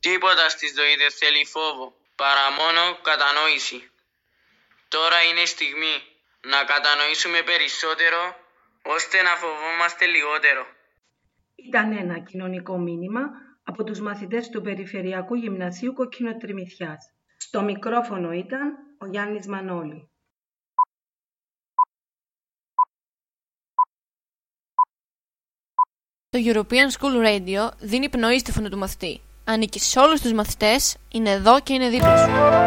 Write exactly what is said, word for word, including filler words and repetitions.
Τίποτα στη ζωή δεν θέλει φόβο, παρά μόνο κατανόηση. Τώρα είναι η στιγμή να κατανοήσουμε περισσότερο, ώστε να φοβόμαστε λιγότερο. Ήταν ένα κοινωνικό μήνυμα από τους μαθητές του Περιφερειακού Γυμνασίου Κοκκινοτριμηθιάς. Στο μικρόφωνο ήταν ο Γιάννης Μανώλη. Το European School Radio δίνει πνοή στη φωνή του μαθητή. Ανήκει σε όλους τους μαθητές, είναι εδώ και είναι δίπλα σου.